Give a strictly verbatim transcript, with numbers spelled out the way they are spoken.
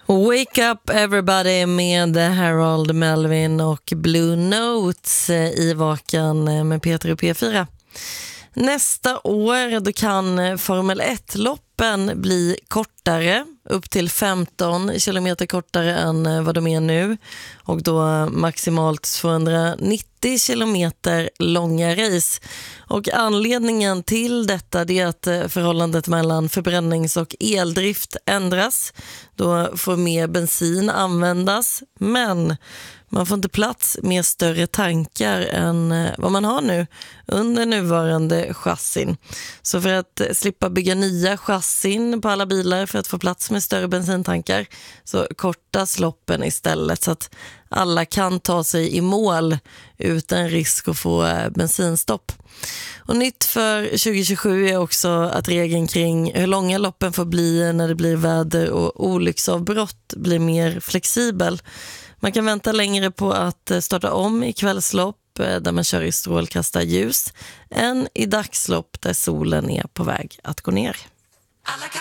Wake up everybody med Harold Melvin och Blue Notes i Vakan med Peter och P fyra. Nästa år då kan Formel ett-loppen bli kortare, upp till femton kilometer kortare än vad de är nu. Och då maximalt tvåhundranittio kilometer långa race. Och anledningen till detta är att förhållandet mellan förbrännings- och eldrift ändras. Då får mer bensin användas, men man får inte plats med större tankar än vad man har nu under nuvarande chassin. Så för att slippa bygga nya chassin på alla bilar för att få plats med större bensintankar så kortas loppen istället så att alla kan ta sig i mål utan risk att få bensinstopp. Och nytt för tjugo tjugosju är också att regeln kring hur långa loppen får bli när det blir väder och olycksavbrott blir mer flexibel. Man kan vänta längre på att starta om i kvällslopp där man kör i strålkastarljus än i dagslopp där solen är på väg att gå ner.